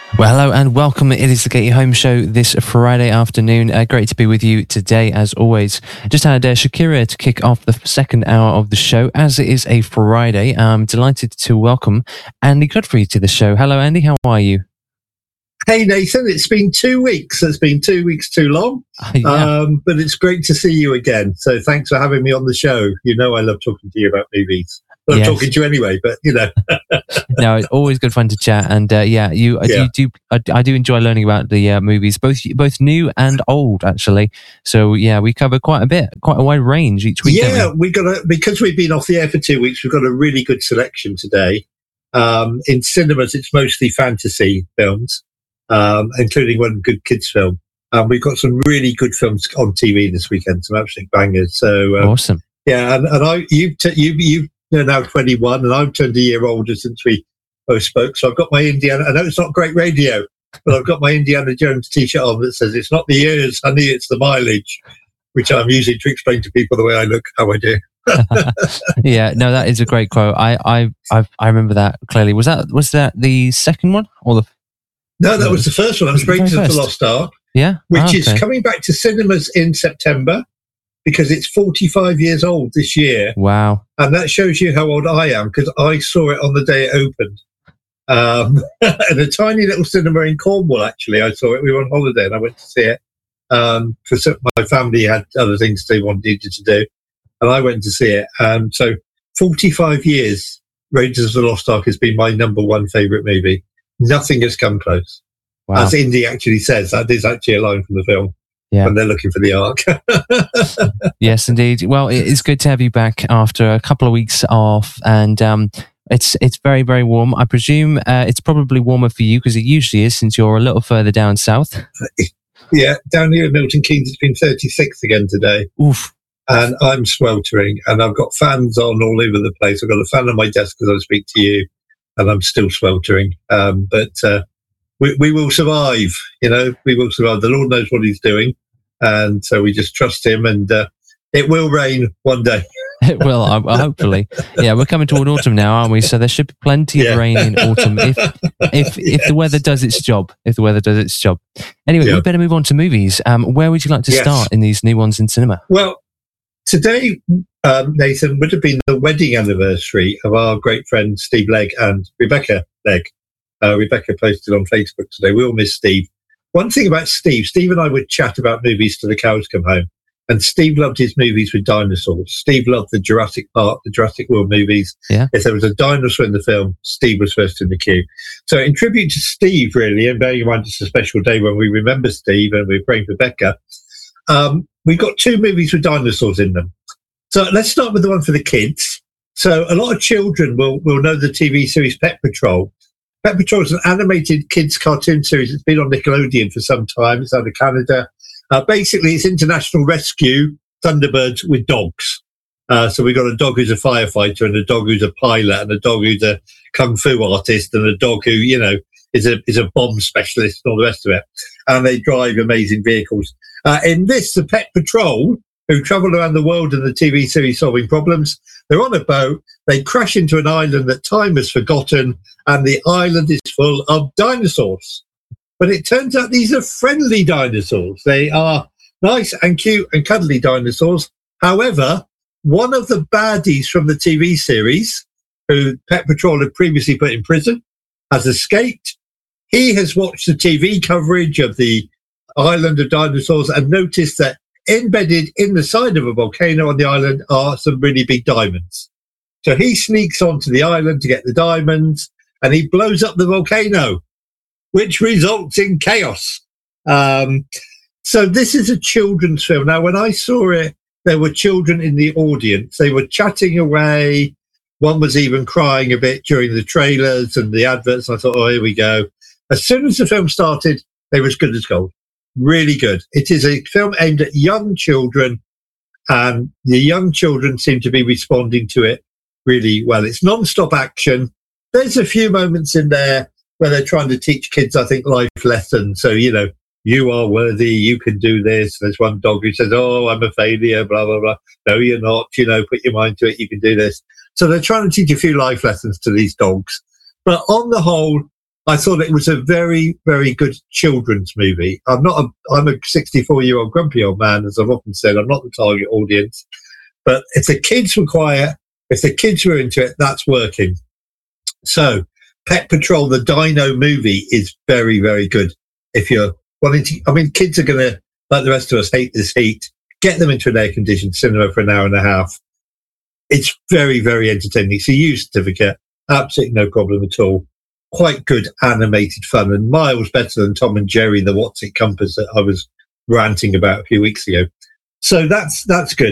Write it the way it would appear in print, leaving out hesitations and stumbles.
Well, hello and welcome. It is the Get You Home show this Friday afternoon. Great to be with you today, as always. Just had Shakira to kick off the second hour of the show, as it is a Friday. I'm delighted to welcome Andy Godfrey to the show. Hello, Andy. How are you? Hey, Nathan. It's been 2 weeks. It's been 2 weeks too long, but it's great to see you again. So thanks for having me on the show. You know I love talking to you about movies. Well, I'm talking to you anyway, but you know. No, it's always good fun to chat, and I do enjoy learning about the movies, both new and old, actually. So yeah, we cover quite a wide range each week. Yeah, because we've been off the air for 2 weeks. We've got a really good selection today. In cinemas, it's mostly fantasy films, including one good kids film. We've got some really good films on TV this weekend, some absolute bangers. So awesome. Yeah, and you're now 21, and I've turned a year older since we both spoke. So I've got my Indiana. I know it's not great radio, but I've got my Indiana Jones T-shirt on that says, "It's not the years, honey, it's the mileage," which I'm using to explain to people the way I look, how I do. Yeah, no, that is a great quote. I remember that clearly. Was that the second one or the? No, that was the first one. That was Raiders of the Lost Ark. Yeah, which is coming back to cinemas in September, because it's 45 years old this year. Wow. And that shows you how old I am, because I saw it on the day it opened. In a tiny little cinema in Cornwall, actually, I saw it. We were on holiday and I went to see it. Because my family had other things they wanted to do. And I went to see it. So 45 years, Raiders of the Lost Ark has been my number one favourite movie. Nothing has come close. Wow. As Indy actually says, that is actually a line from the film. Yeah. When they're looking for the Ark. Yes, indeed. Well, it's good to have you back after a couple of weeks off, and it's very, very warm. I presume it's probably warmer for you, because it usually is, since you're a little further down south. Yeah, down here in Milton Keynes, it's been 36 again today. Oof. And I'm sweltering, and I've got fans on all over the place. I've got a fan on my desk as I speak to you, and I'm still sweltering. But we will survive, we will survive. The Lord knows what he's doing. And so we just trust him, and it will rain one day. It will, hopefully. Yeah, we're coming toward autumn now, aren't we? So there should be plenty of rain in autumn if the weather does its job. Anyway, we better move on to movies. Where would you like to start in these new ones in cinema? Well, today, Nathan, would have been the wedding anniversary of our great friends Steve Legg and Rebecca Legg. Rebecca posted on Facebook today. We all miss Steve. One thing about Steve and I would chat about movies till the cows come home. And Steve loved his movies with dinosaurs. Steve loved the Jurassic Park, the Jurassic World movies. Yeah. If there was a dinosaur in the film, Steve was first in the queue. So in tribute to Steve, really, and bearing in mind it's a special day when we remember Steve and we're praying for Becca, we've got two movies with dinosaurs in them. So let's start with the one for the kids. So a lot of children will know the TV series Pet Patrol. Pet Patrol is an animated kids cartoon series. It's been on Nickelodeon for some time. It's out of Canada. Basically, it's international rescue Thunderbirds with dogs. So we've got a dog who's a firefighter, and a dog who's a pilot, and a dog who's a kung fu artist, and a dog who, is a bomb specialist and all the rest of it. And they drive amazing vehicles. In this, the Pet Patrol, who travel around the world in the TV series solving problems, they're on a boat, they crash into an island that time has forgotten, and the island is full of dinosaurs. But it turns out these are friendly dinosaurs. They are nice and cute and cuddly dinosaurs. However, one of the baddies from the TV series, who Pet Patrol had previously put in prison, has escaped. He has watched the TV coverage of the island of dinosaurs and noticed that embedded in the side of a volcano on the island are some really big diamonds. So he sneaks onto the island to get the diamonds, and he blows up the volcano, which results in chaos. So this is a children's film. Now, when I saw it, there were children in the audience. They were chatting away. One was even crying a bit during the trailers and the adverts. I thought, oh, here we go. As soon as the film started, they were as good as gold. Really good. It is a film aimed at young children, and the young children seem to be responding to it really well. It's non-stop action. There's a few moments in there where they're trying to teach kids, I think, life lessons. So, you are worthy, you can do this. There's one dog who says, oh, I'm a failure, blah, blah, blah. No, you're not, put your mind to it, you can do this. So they're trying to teach a few life lessons to these dogs. But on the whole, I thought it was a very, very good children's movie. I'm a 64-year-old grumpy old man, as I've often said. I'm not the target audience. But if the kids were quiet, if the kids were into it, that's working. So Pet Patrol, the Dino movie, is very, very good. If you're wanting to, kids are going to, like the rest of us, hate this heat. Get them into an air-conditioned cinema for an hour and a half. It's very, very entertaining. It's a U certificate. Absolutely no problem at all. Quite good animated fun, and miles better than Tom and Jerry, the What's It Compass that I was ranting about a few weeks ago. So that's good.